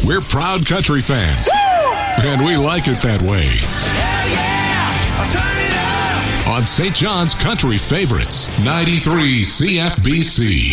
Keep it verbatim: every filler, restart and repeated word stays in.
We're proud country fans. Woo! And we like it that way. Hell yeah! Turn it up! On Saint John's Country Favorites, ninety-three C F B C.